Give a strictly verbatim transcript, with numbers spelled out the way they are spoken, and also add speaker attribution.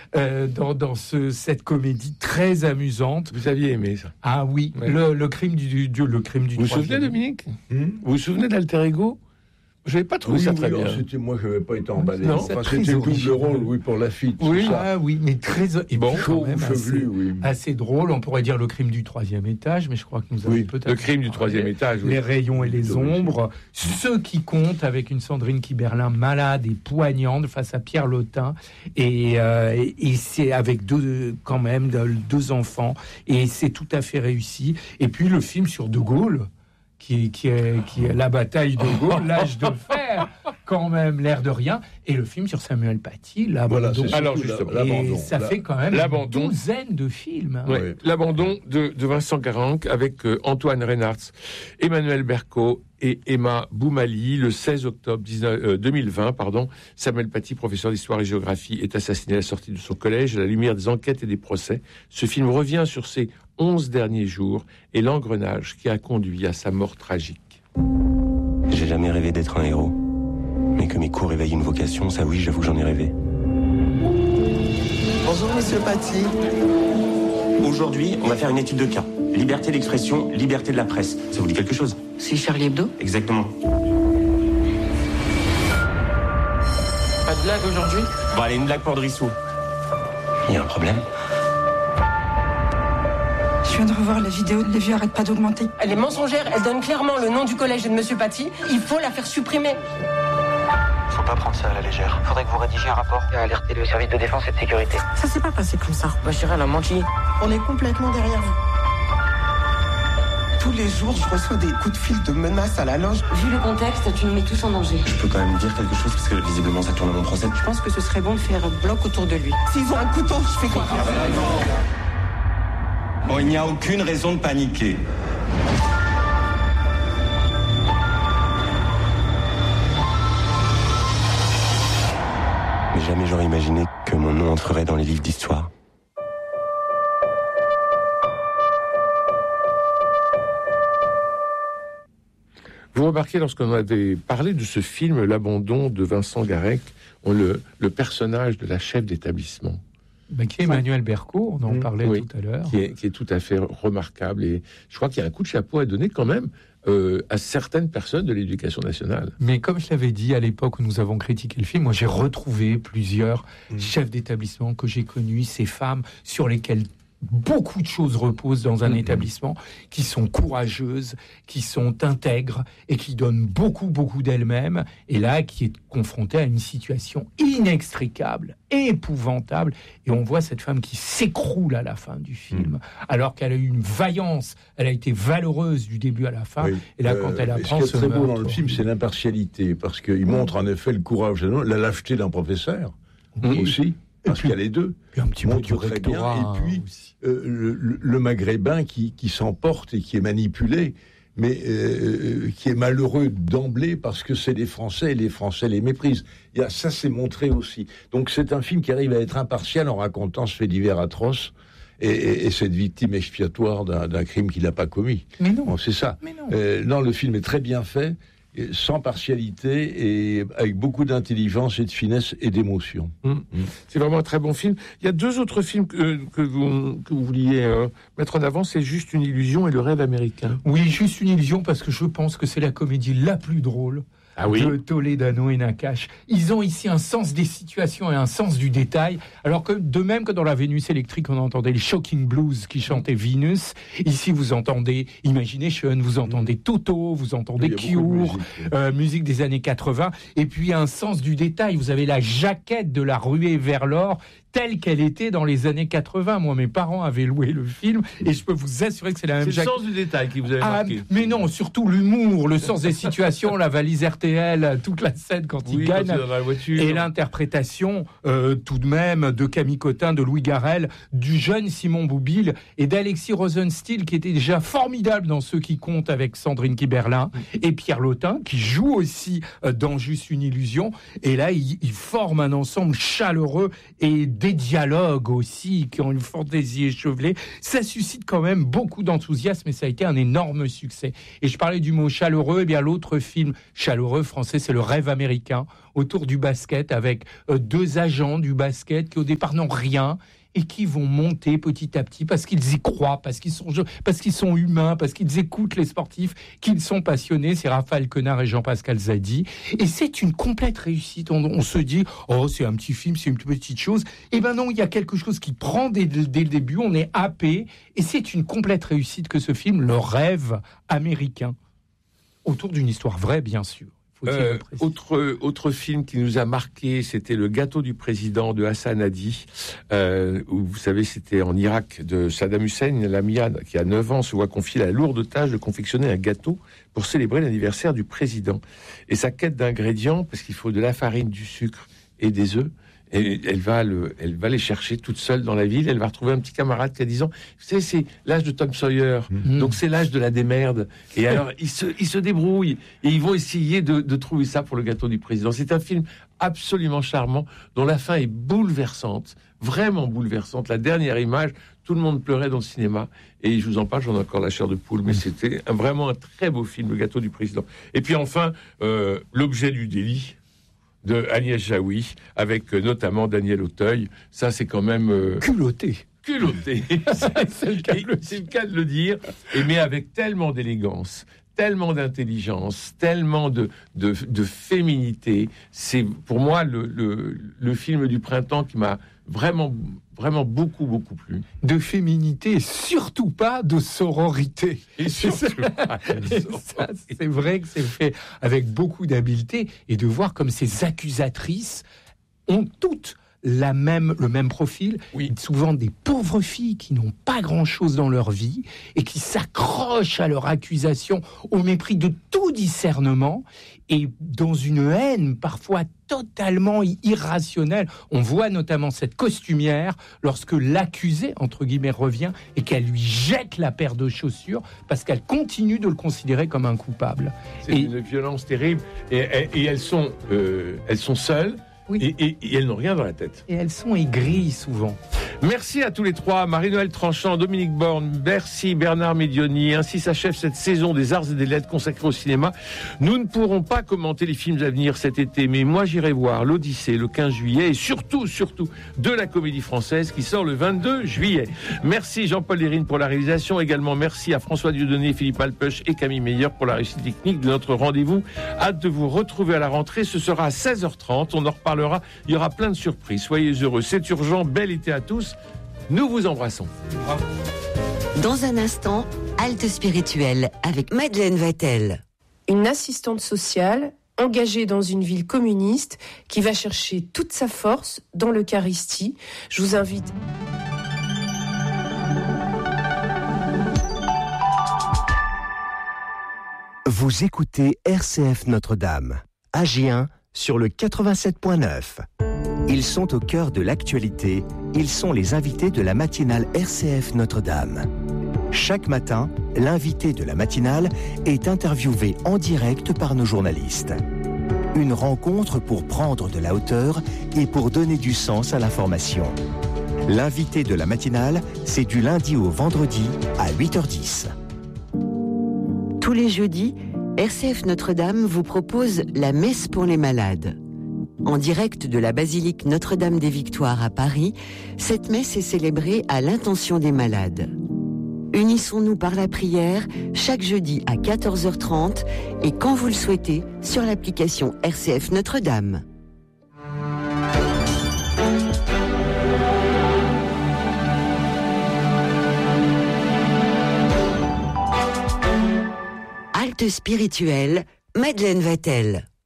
Speaker 1: euh, dans, dans ce, cette comédie très amusante.
Speaker 2: Vous aviez aimé ça?
Speaker 1: Ah oui, ouais. le, le crime du, du le crime du.
Speaker 2: Vous vous souvenez, Dominique? hmm Vous vous souvenez d'Alter Ego? Je n'avais pas trouvé
Speaker 3: oui,
Speaker 2: ça
Speaker 3: oui,
Speaker 2: très
Speaker 3: non,
Speaker 2: bien.
Speaker 3: C'était, moi, je n'avais pas été emballé.
Speaker 2: Non,
Speaker 3: enfin, c'était le double rôle, oui, pour Lafitte.
Speaker 1: Oui,
Speaker 3: ça.
Speaker 1: ah, oui, mais très et
Speaker 2: bon,
Speaker 1: quand même
Speaker 3: chevelu,
Speaker 1: assez,
Speaker 3: oui.
Speaker 1: assez drôle. On pourrait dire le crime du troisième étage, mais je crois que nous avons
Speaker 2: oui,
Speaker 1: peut-être
Speaker 2: le crime du troisième
Speaker 1: les,
Speaker 2: étage. Oui.
Speaker 1: Les rayons et les ombres, ceux qui comptent avec une Sandrine Kiberlin malade et poignante face à Pierre Lotin, et, euh, et, et c'est avec deux quand même deux enfants, et c'est tout à fait réussi. Et puis le film sur De Gaulle. Qui, qui, est, qui est la bataille de Gaulle, l'âge de fer, quand même, l'air de rien, et le film sur Samuel Paty, l'abandon.
Speaker 3: Voilà,
Speaker 2: alors justement,
Speaker 1: et ça
Speaker 3: la,
Speaker 1: fait quand même
Speaker 2: l'abandon.
Speaker 1: une douzaine de films. Hein.
Speaker 2: Ouais, ouais. L'abandon de, de Vincent Carenc avec euh, Antoine Reynards, Emmanuel Berco et Emma Boumali. Le seize octobre deux mille vingt, pardon, Samuel Paty, professeur d'histoire et géographie, est assassiné à la sortie de son collège à la lumière des enquêtes et des procès. Ce film revient sur ses onze derniers jours et l'engrenage qui a conduit à sa mort tragique.
Speaker 4: J'ai jamais rêvé d'être un héros. Mais que mes coups réveillent une vocation, ça oui, j'avoue que j'en ai rêvé.
Speaker 5: Bonjour, monsieur Paty.
Speaker 4: Aujourd'hui, on va faire une étude de cas. Liberté d'expression, liberté de la presse. Ça vous dit quelque chose?
Speaker 5: C'est Charlie Hebdo?
Speaker 4: Exactement.
Speaker 5: Pas de blague aujourd'hui?
Speaker 4: Bon, allez, une blague pour Drissou. Il y a un problème?
Speaker 6: Je viens de revoir la vidéo de Les Vieux arrêtent pas d'augmenter.
Speaker 5: Elle est mensongère, elle donne clairement le nom du collège et de monsieur Paty. Il faut la faire supprimer.
Speaker 7: Faut pas prendre ça à la légère. Faudrait que vous rédigiez un rapport et alerter le service de défense et de sécurité.
Speaker 6: Ça s'est pas passé comme ça.
Speaker 5: Bah chérie, elle a menti.
Speaker 6: On est complètement derrière vous.
Speaker 5: Tous les jours, je reçois des coups de fil de menaces à la loge.
Speaker 8: Vu le contexte, tu nous mets tous en danger.
Speaker 4: Je peux quand même dire quelque chose parce que visiblement ça tourne à mon procès.
Speaker 8: Je pense que ce serait bon de faire bloc autour de lui.
Speaker 5: S'ils ont un couteau, je fais quoi?
Speaker 4: Bon, il n'y a aucune raison de paniquer. Mais jamais j'aurais imaginé que mon nom entrerait dans les livres d'histoire.
Speaker 2: Vous remarquez, lorsqu'on avait parlé de ce film, L'abandon de Vincent Carenc, on le, le personnage de la chef d'établissement.
Speaker 1: Ben, qui est Emmanuel Berco, on en parlait
Speaker 2: oui,
Speaker 1: tout à l'heure.
Speaker 2: Qui est, qui est tout à fait remarquable. Et je crois qu'il y a un coup de chapeau à donner quand même euh, à certaines personnes de l'éducation nationale.
Speaker 1: Mais comme je l'avais dit à l'époque où nous avons critiqué le film, moi j'ai retrouvé plusieurs mmh. chefs d'établissement que j'ai connus, ces femmes sur lesquelles beaucoup de choses reposent dans un mmh. établissement, qui sont courageuses, qui sont intègres et qui donnent beaucoup, beaucoup d'elles-mêmes. Et là, qui est confrontée à une situation inextricable, épouvantable. Et on voit cette femme qui s'écroule à la fin du film, mmh. alors qu'elle a eu une vaillance, elle a été valeureuse du début à la fin. Oui. Et là, quand euh, elle apprend ce
Speaker 3: Ce qui est très beau
Speaker 1: meurtre,
Speaker 3: dans le film, c'est l'impartialité, parce qu'il mmh. montre en effet le courage, la lâcheté d'un professeur mmh. aussi. Parce qu'il y a les deux.
Speaker 1: Puis un petit mot du rectorat.
Speaker 3: Et puis euh, le, le maghrébin qui, qui s'emporte et qui est manipulé, mais euh, qui est malheureux d'emblée parce que c'est les Français et les Français les méprisent. Il y a, ça, c'est montré aussi. Donc c'est un film qui arrive à être impartial en racontant ce fait divers atroce et, et, et cette victime expiatoire d'un, d'un crime qu'il n'a pas commis.
Speaker 1: Mais non.
Speaker 3: Bon, c'est ça.
Speaker 1: Mais non.
Speaker 3: Euh, non, le film est très bien fait, sans partialité et avec beaucoup d'intelligence et de finesse et d'émotion.
Speaker 2: Mmh. Mmh. C'est vraiment un très bon film. Il y a deux autres films que, que, vous, que vous vouliez euh, mettre en avant, c'est Juste une illusion et Le rêve américain.
Speaker 1: Oui, Juste une illusion, parce que je pense que c'est la comédie la plus drôle
Speaker 2: ah oui.
Speaker 1: de Toledano et Nakache. Ils ont ici un sens des situations et un sens du détail, alors que de même que dans La Vénus électrique, on entendait les Shocking Blues qui chantaient Venus. Ici, vous entendez Imagination, vous entendez Toto, vous entendez Cure, musique, euh, musique des années quatre-vingts, et puis un sens du détail. Vous avez la jaquette de La ruée vers l'or, telle qu'elle était dans les années quatre-vingts. Moi, mes parents avaient loué le film, et je peux vous assurer que c'est la même jaquette.
Speaker 2: C'est le sens du détail qui vous avait
Speaker 1: ah,
Speaker 2: marqué.
Speaker 1: Mais non, surtout l'humour, le sens des situations, la valise R T L, toute la scène quand
Speaker 2: oui,
Speaker 1: il gagne,
Speaker 2: quand il est dans la voiture.
Speaker 1: Et l'interprétation euh, tout de même de Camille Cotin, de Louis Garrel, du jeune Simon Boublil et d'Alexis Rosenstiel, qui était déjà formidable dans Ceux qui comptent avec Sandrine Kiberlin, et Pierre Lotin, qui joue aussi euh, dans Juste une illusion. Et là, ils il forment un ensemble chaleureux et des dialogues aussi qui ont une fantaisie échevelée. Ça suscite quand même beaucoup d'enthousiasme et ça a été un énorme succès. Et je parlais du mot chaleureux, et bien l'autre film chaleureux, rêve français, c'est le rêve américain autour du basket avec euh, deux agents du basket qui au départ n'ont rien et qui vont monter petit à petit parce qu'ils y croient, parce qu'ils sont, parce qu'ils sont humains, parce qu'ils écoutent les sportifs, qu'ils sont passionnés. C'est Raphaël Quenard et Jean-Pascal Zadi. Et c'est une complète réussite. On, on se dit, oh, c'est un petit film, c'est une petite chose. Eh ben non, il y a quelque chose qui prend dès, dès le début. On est happé. Et c'est une complète réussite que ce film, le rêve américain, autour d'une histoire vraie, bien sûr.
Speaker 2: Euh, autre, autre film qui nous a marqué, c'était Le gâteau du président de Hassan Hadi, euh, où vous savez, c'était en Irak de Saddam Hussein. L'ami qui a neuf ans se voit confier la lourde tâche de confectionner un gâteau pour célébrer l'anniversaire du président. Et sa quête d'ingrédients, parce qu'il faut de la farine, du sucre et des œufs, et elle va, le, elle va les chercher toute seule dans la ville. Elle va retrouver un petit camarade qui a dix ans. Vous savez, c'est l'âge de Tom Sawyer. Mmh. Donc, c'est l'âge de la démerde. Et alors, ils se, ils se débrouillent. Et ils vont essayer de, de trouver ça pour le gâteau du président. C'est un film absolument charmant, dont la fin est bouleversante. Vraiment bouleversante. La dernière image, tout le monde pleurait dans le cinéma. Et je vous en parle, j'en ai encore la chair de poule. Mais c'était un, vraiment un très beau film, Le gâteau du président. Et puis enfin, euh, L'objet du délit de Agnès Jaoui, avec euh, notamment Daniel Auteuil. Ça, c'est quand même... Euh,
Speaker 1: culotté.
Speaker 2: Culotté. c'est, c'est, le cas de le, c'est le cas de le dire. Et mais avec tellement d'élégance, tellement d'intelligence, tellement de, de, de féminité. C'est pour moi le, le, le film du printemps qui m'a vraiment, vraiment beaucoup, beaucoup plu.
Speaker 1: De féminité et surtout pas de sororité.
Speaker 2: Et surtout pas de
Speaker 1: et ça, c'est vrai que c'est fait avec beaucoup d'habileté. Et de voir comme ces accusatrices ont toutes la même, le même profil,
Speaker 2: oui.
Speaker 1: Souvent des pauvres filles qui n'ont pas grand-chose dans leur vie et qui s'accrochent à leur accusation au mépris de tout discernement et dans une haine parfois totalement irrationnelle. On voit notamment cette costumière lorsque l'accusé, entre guillemets, revient et qu'elle lui jette la paire de chaussures parce qu'elle continue de le considérer comme un coupable.
Speaker 2: C'est
Speaker 1: et,
Speaker 2: une violence terrible et, et, et elles sont, euh, elles sont seules.
Speaker 1: Oui.
Speaker 2: Et, et, et elles n'ont rien dans la tête.
Speaker 1: Et elles sont aigries souvent.
Speaker 2: Merci à tous les trois, Marie-Noëlle Tranchant, Dominique Borne, merci Bernard Médioni. Ainsi s'achève cette saison des arts et des lettres consacrée au cinéma. Nous ne pourrons pas commenter les films à venir cet été, mais moi j'irai voir l'Odyssée le quinze juillet et surtout, surtout de la Comédie Française qui sort le vingt-deux juillet. Merci Jean-Paul Lérine pour la réalisation. Également merci à François Dieudonné, Philippe Alpeuch et Camille Meyer pour la réussite technique de notre rendez-vous. Hâte de vous retrouver à la rentrée. Ce sera à seize heures trente. On en reparle. Il y aura plein de surprises. Soyez heureux. C'est urgent. Bel été à tous. Nous vous embrassons.
Speaker 9: Dans un instant, halte spirituelle avec Madeleine Vatel.
Speaker 10: Une assistante sociale engagée dans une ville communiste qui va chercher toute sa force dans l'Eucharistie. Je vous invite...
Speaker 11: Vous écoutez R C F Notre-Dame, Agen sur le quatre-vingt-sept point neuf. Ils sont au cœur de l'actualité, ils sont les invités de la matinale R C F Notre-Dame. Chaque matin, l'invité de la matinale est interviewé en direct par nos journalistes. Une rencontre pour prendre de la hauteur et pour donner du sens à l'information. L'invité de la matinale, c'est du lundi au vendredi à huit heures dix.
Speaker 9: Tous les jeudis, R C F Notre-Dame vous propose la messe pour les malades. En direct de la basilique Notre-Dame des Victoires à Paris, cette messe est célébrée à l'intention des malades. Unissons-nous par la prière chaque jeudi à quatorze heures trente et quand vous le souhaitez sur l'application R C F Notre-Dame. Halte spirituelle, Madeleine Vatel.